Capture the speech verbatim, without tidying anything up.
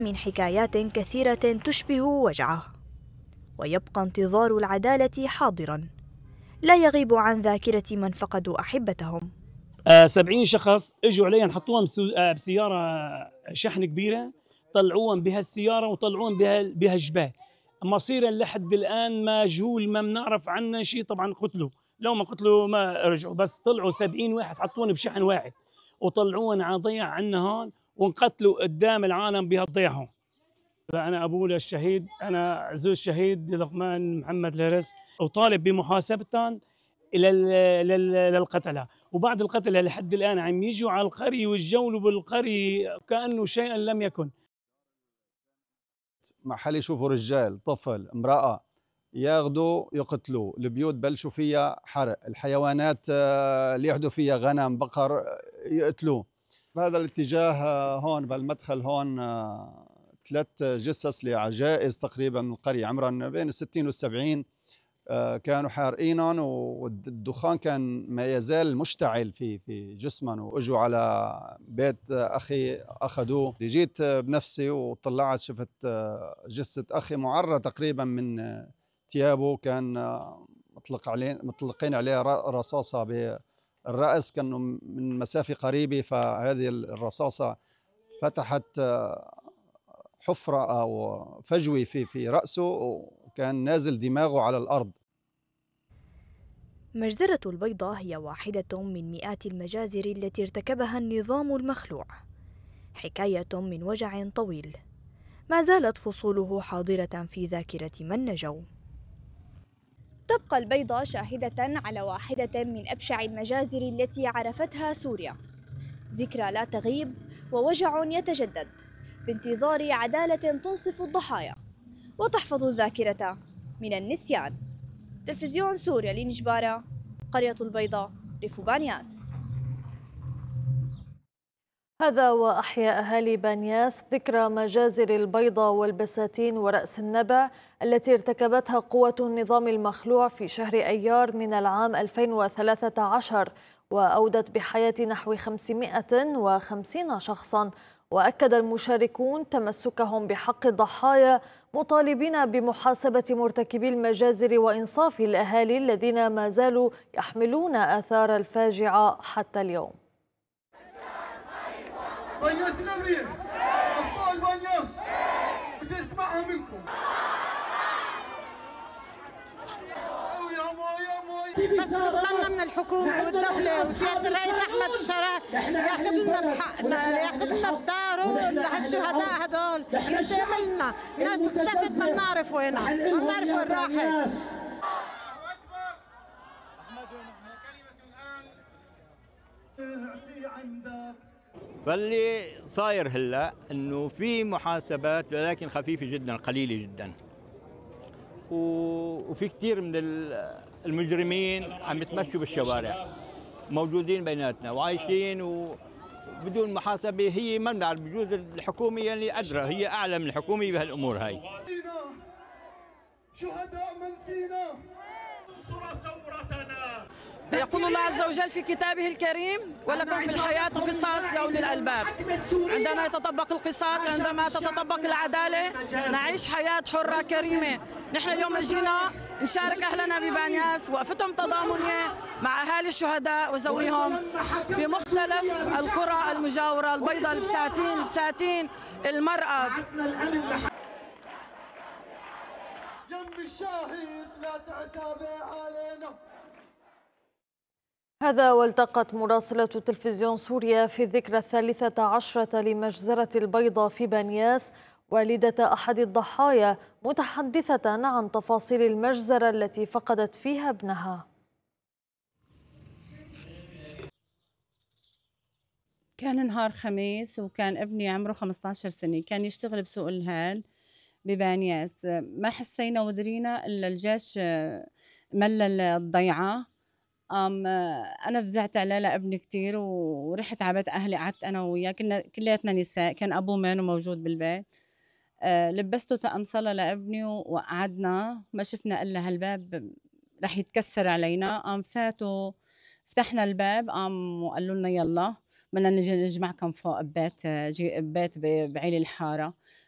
من حكايات كثيرة تشبه وجعه، ويبقى انتظار العدالة حاضراً لا يغيب عن ذاكرة من فقدوا أحبتهم. آه سبعين شخص اجوا علي نحطوهم آه بسيارة شحن كبيرة، طلعوهم بهالسيارة وطلعوهم بها بهالجبال. مصيرا لحد الآن مجهول، ما بنعرف عنه شيء. طبعا قتلوا، لو ما قتلوا ما رجعوا، بس طلعوا سبعين واحد حطوهم بشحن واحد وطلعوهم على ضيع عنا هون، وانقتلوا قدام العالم بهالضيع هون. أنا أبوه للشهيد، أنا عزوز الشهيد لقمان محمد الهرس، وطالب بمحاسبتهم للقتلة. وبعد القتلة لحد الآن عم يجوا على القرية ويتجولوا بالقرية كأنه شيئا لم يكن. محل يشوفوا رجال، طفل، امرأة، ياخذوا يقتلوا. البيوت بلشوا فيها حرق، الحيوانات اللي يحدوا فيها غنم بقر يقتلوه. بهذا الاتجاه هون بالمدخل هون ثلاث جثث لعجائز تقريبا من القرية عمرا بين الستين والسبعين، كانوا حارقينهم والدخان كان ما يزال مشتعل في في جسمهم، واجوا على بيت اخي اخذوه. جيت بنفسي وطلعت شفت جثه اخي معرى تقريبا من ثيابه، كان مطلق عليه مطلقين عليه رصاصه بالراس، كانوا من مسافه قريبه، فهذه الرصاصه فتحت حفره او فجوه في في راسه، وكان نازل دماغه على الارض. مجزرة البيضة هي واحدة من مئات المجازر التي ارتكبها النظام المخلوع، حكاية من وجع طويل ما زالت فصوله حاضرة في ذاكرة من نجوا. تبقى البيضة شاهدة على واحدة من أبشع المجازر التي عرفتها سوريا، ذكرى لا تغيب ووجع يتجدد بانتظار عدالة تنصف الضحايا وتحفظ الذاكرة من النسيان. تلفزيون سوريا لنجبارة، قرية البيضاء، ريف بانياس. هذا وأحيا أهالي بانياس ذكرى مجازر البيضة والبساتين ورأس النبع التي ارتكبتها قوة النظام المخلوع في شهر أيار من العام ألفين وثلاثة عشر، وأودت بحياة نحو خمسمائة وخمسين شخصاً. وأكد المشاركون تمسكهم بحق الضحايا، مطالبين بمحاسبة مرتكبي المجازر وإنصاف الأهالي الذين ما زالوا يحملون آثار الفاجعة حتى اليوم. بانياس الأبيض، أبطال بانياس، بدي أسمعها منكم. بس نتمنى من الحكومة والدولة وسيادة الرئيس أحمد الشرع ياخذ لنا بحقنا، ياخذ لنا بداره لهالشهداء هدول، ينتقم لنا. ناس اختفت ما بنعرف وينها، ما بنعرف وين راحت. فاللي صاير هلا انه في محاسبات ولكن خفيفه جدا، قليله جدا، وفي كثير من المجرمين عم يتمشوا بالشوارع، موجودين بيناتنا وعايشين وبدون محاسبه. هي ما بنعرف، بجوز الحكومه يعني ادرى، هي اعلى من الحكومه بهالامور هاي. شهداء من سينا. يقول الله عز وجل في كتابه الكريم: ولكم في الحياة قصاص يا أولي الألباب. عندما يتطبق القصاص، عندما تتطبق العدالة، نعيش حياة حرة كريمة. نحن اليوم جينا نشارك أهلنا ببانياس وقفتهم تضامنية مع أهالي الشهداء وذويهم بمختلف القرى المجاورة، البيضة، البساتين، البساتين، المرأة. يم الشاهد لا تعتابي علينا. هذا والتقت مراسلة تلفزيون سوريا في الذكرى الثالثة عشرة لمجزرة البيضة في بانياس والدة أحد الضحايا، متحدثة عن تفاصيل المجزرة التي فقدت فيها ابنها. كان نهار خميس وكان ابني عمره خمسة عشر سنة، كان يشتغل بسوق الهال ببانياس. ما حسينا ودرينا إلا الجيش ملل الضيعة. أم أنا فزعت على لابني كتير ورحت على بيت أهلي، قعدت أنا وياه، كنا كلياتنا نساء، كان أبوه مانو موجود بالبيت. أه لبسته طقم صلاة لابني وقعدنا، ما شفنا إلا هالباب رح يتكسر علينا. قام فاتوا فتحنا الباب، قام وقالوا لنا يلا بدنا نجي نجمعكم فوق ببيت ببيت بعيل الحارة.